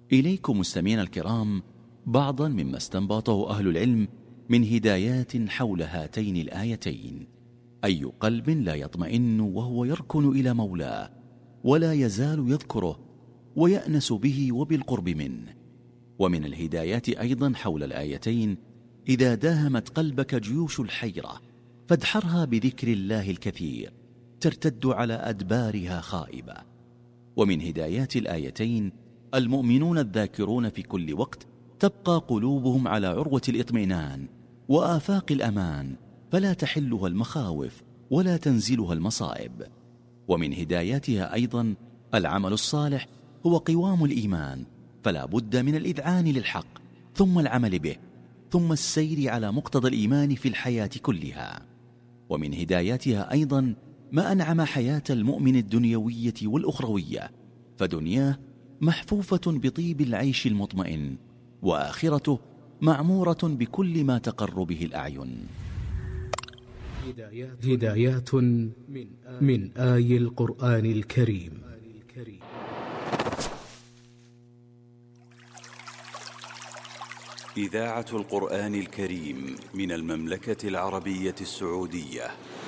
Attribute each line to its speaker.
Speaker 1: إليكم مستمعينا الكرام بعضا مما استنبطه أهل العلم من هدايات حول هاتين الآيتين. أي قلب لا يطمئن وهو يركن إلى مولاه ولا يزال يذكره ويأنس به وبالقرب منه. ومن الهدايات أيضا حول الآيتين: إذا داهمت قلبك جيوش الحيرة فادحرها بذكر الله الكثير ترتد على أدبارها خائبة. ومن هدايات الآيتين: المؤمنون الذاكرون في كل وقت تبقى قلوبهم على عروة الإطمئنان وآفاق الأمان، فلا تحلها المخاوف ولا تنزلها المصائب. ومن هداياتها أيضا: العمل الصالح هو قوام الإيمان، فلا بد من الإذعان للحق ثم العمل به ثم السير على مقتضى الإيمان في الحياة كلها. ومن هداياتها أيضا ما أنعم حياة المؤمن الدنيوية والأخروية، فدنياه محفوفة بطيب العيش المطمئن، وآخرته معمورة بكل ما تقر به الأعين.
Speaker 2: هدايات من آي القرآن الكريم.
Speaker 3: إذاعة القرآن الكريم من المملكة العربية السعودية.